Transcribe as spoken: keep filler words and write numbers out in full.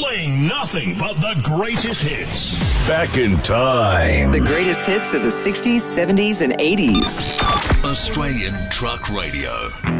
Playing nothing but the greatest hits. Back in time. The greatest hits of the sixties, seventies, and eighties. Australian Truck Radio.